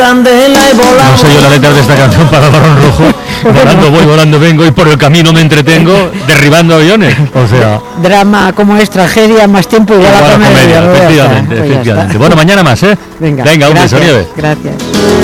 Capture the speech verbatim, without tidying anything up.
No sé yo la letra de esta canción para Barón Rojo. Volando voy, volando vengo y por el camino me entretengo derribando aviones. O sea, drama como es tragedia, más tiempo igual a comedia. Efectivamente, pues efectivamente. Bueno, mañana más, ¿eh? Venga, Venga, un gracias, beso, Nieves. Gracias.